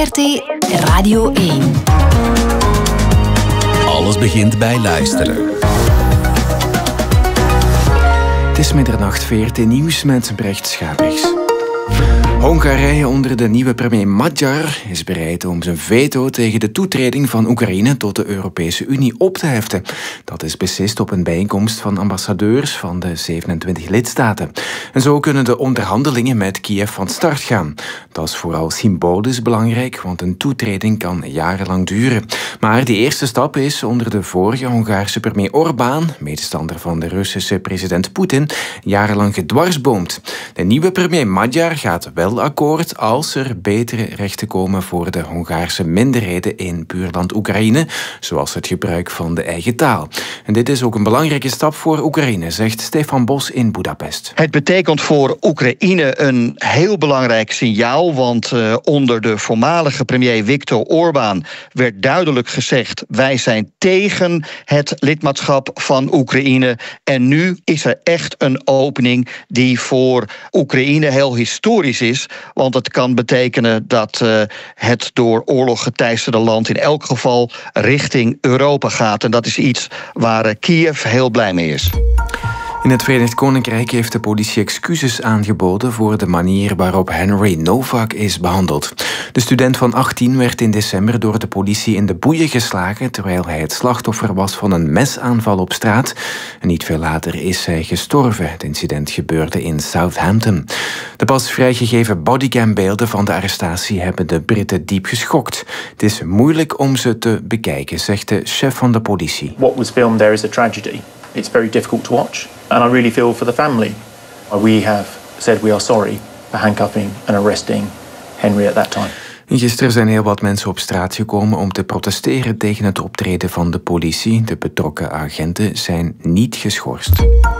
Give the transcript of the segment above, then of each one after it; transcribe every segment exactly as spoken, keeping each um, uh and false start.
V R T Radio één. Alles begint bij luisteren. Het is middernacht, V R T Nieuws met Brecht Schapers. Hongarije onder de nieuwe premier Magyar is bereid om zijn veto tegen de toetreding van Oekraïne tot de Europese Unie op te heften. Dat is beslist op een bijeenkomst van ambassadeurs van de zevenentwintig lidstaten. En zo kunnen de onderhandelingen met Kiev van start gaan. Dat is vooral symbolisch belangrijk, want een toetreding kan jarenlang duren. Maar die eerste stap is onder de vorige Hongaarse premier Orbán, medestander van de Russische president Poetin, jarenlang gedwarsboomd. De nieuwe premier Magyar gaat wel akkoord als er betere rechten komen voor de Hongaarse minderheden in buurland Oekraïne, zoals het gebruik van de eigen taal. En dit is ook een belangrijke stap voor Oekraïne, zegt Stefan Bos in Budapest. Het betekent voor Oekraïne een heel belangrijk signaal, want uh, onder de voormalige premier Viktor Orbán werd duidelijk gezegd: wij zijn tegen het lidmaatschap van Oekraïne. En nu is er echt een opening die voor Oekraïne heel historisch is. Want het kan betekenen dat uh, het door oorlog geteisterde land in elk geval richting Europa gaat. En dat is iets waar uh, Kiev heel blij mee is. In het Verenigd Koninkrijk heeft de politie excuses aangeboden voor de manier waarop Henry Novak is behandeld. De student van achttien werd in december door de politie in de boeien geslagen terwijl hij het slachtoffer was van een mesaanval op straat. En niet veel later is hij gestorven. Het incident gebeurde in Southampton. De pas vrijgegeven bodycambeelden van de arrestatie hebben de Britten diep geschokt. Het is moeilijk om ze te bekijken, zegt de chef van de politie. What was filmed there is a tragedy. It's very difficult to watch. And I really feel for the family. We have said we are sorry for handcuffing and arresting Henry at that time. Gisteren zijn heel wat mensen op straat gekomen om te protesteren tegen het optreden van de politie. De betrokken agenten zijn niet geschorst.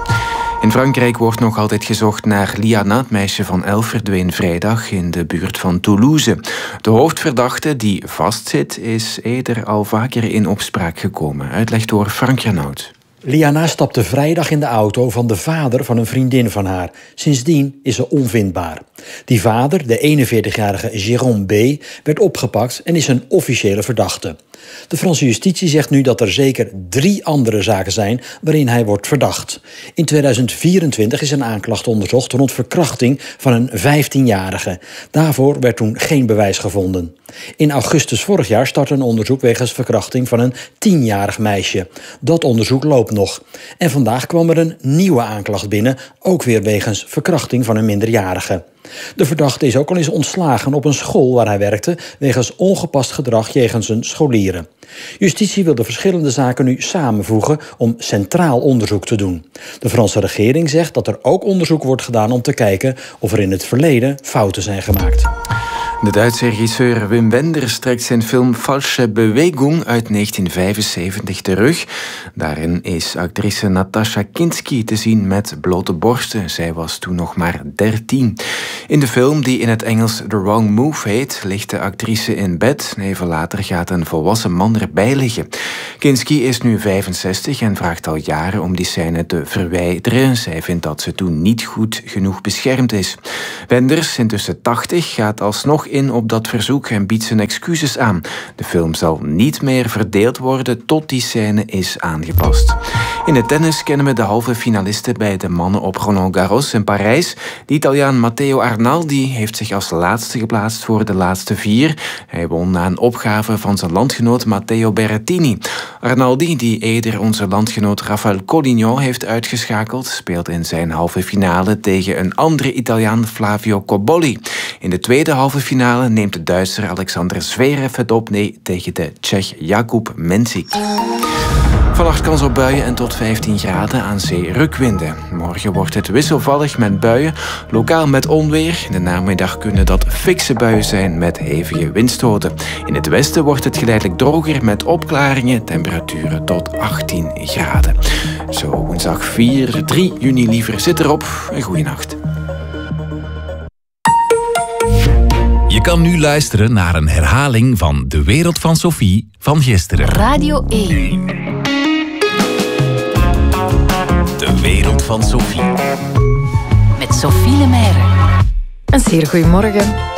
In Frankrijk wordt nog altijd gezocht naar Liana, het meisje van elf verdween vrijdag in de buurt van Toulouse. De hoofdverdachte die vastzit is eerder al vaker in opspraak gekomen. Uitleg door Frank Renaud. Liana stapte vrijdag in de auto van de vader van een vriendin van haar. Sindsdien is ze onvindbaar. Die vader, de eenenveertigjarige Jérôme B., werd opgepakt en is een officiële verdachte. De Franse justitie zegt nu dat er zeker drie andere zaken zijn waarin hij wordt verdacht. In tweeduizend vierentwintig is een aanklacht onderzocht rond verkrachting van een vijftienjarige. Daarvoor werd toen geen bewijs gevonden. In augustus vorig jaar startte een onderzoek wegens verkrachting van een tienjarig meisje. Dat onderzoek loopt nog. En vandaag kwam er een nieuwe aanklacht binnen, ook weer wegens verkrachting van een minderjarige. De verdachte is ook al eens ontslagen op een school waar hij werkte wegens ongepast gedrag jegens zijn scholieren. Justitie wil de verschillende zaken nu samenvoegen om centraal onderzoek te doen. De Franse regering zegt dat er ook onderzoek wordt gedaan om te kijken of er in het verleden fouten zijn gemaakt. De Duitse regisseur Wim Wenders trekt zijn film Falsche Bewegung uit negentien vijfenzeventig terug. Daarin is actrice Natascha Kinski te zien met blote borsten. Zij was toen nog maar dertien. In de film, die in het Engels The Wrong Move heet, ligt de actrice in bed. Even later gaat een volwassen man erbij liggen. Kinski is nu vijfenzestig en vraagt al jaren om die scène te verwijderen. Zij vindt dat ze toen niet goed genoeg beschermd is. Wenders, intussen tachtig, gaat alsnog in op dat verzoek en biedt zijn excuses aan. De film zal niet meer verdeeld worden tot die scène is aangepast. In het tennis kennen we de halve finalisten bij de mannen op Roland Garros in Parijs. De Italiaan Matteo Arnaldi heeft zich als laatste geplaatst voor de laatste vier. Hij won na een opgave van zijn landgenoot Matteo Berrettini. Arnaldi, die eerder onze landgenoot Rafael Collignon heeft uitgeschakeld, speelt in zijn halve finale tegen een andere Italiaan, Flavio Cobolli. In de tweede halve finale neemt de Duitser Alexander Zverev het op nee, tegen de Tsjech Jakub Mensik. Vannacht kans op buien en tot vijftien graden, aan zee rukwinden. Morgen wordt het wisselvallig met buien, lokaal met onweer. In de namiddag kunnen dat fikse buien zijn met hevige windstoten. In het westen wordt het geleidelijk droger met opklaringen, temperaturen tot achttien graden. Zo woensdag vier, drie juni liever zit erop. Een goeie nacht. Je kan nu luisteren naar een herhaling van De Wereld van Sophie van gisteren. Radio één. De Wereld van Sophie. Met Sophie Lemaire. Een zeer goedemorgen.